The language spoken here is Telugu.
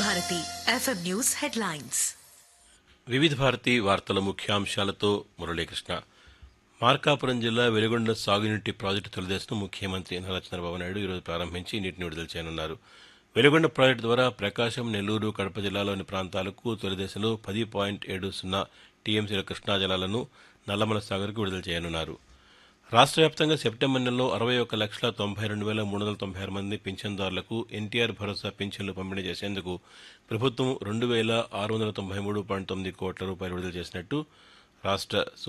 Bharati FM news headlines. వివిధ భారతి వార్తల ముఖ్యాంశాలతో మురళీకృష్ణ. మార్కాపురం జిల్లా వెలుగొండ సాగునీటి ప్రాజెక్టు తొలిదశను ముఖ్యమంత్రి నారా చంద్రబాబు నాయుడు ఈరోజు ప్రారంభించి నీటిని విడుదల చేయనున్నారు. వెలుగొండ ప్రాజెక్టు ద్వారా ప్రకాశం, నెల్లూరు, కడప జిల్లాలోని ప్రాంతాలకు తొలిదశలో 10.70 టీఎంసీల కృష్ణా జలాలను నల్లమల సాగర్కు విడుదల చేయనున్నారు. రాష్ట్ర వ్యాప్తంగా సెప్టెంబర్ నెలలో 61,92,396 మంది పింఛన్దారులకు ఎన్టీఆర్ భరోసా పింఛన్లు పంపిణీ చేసేందుకు ప్రభుత్వం 2,693.9 కోట్ల రూపాయలు విడుదల చేసినట్టు రాష్ట్ర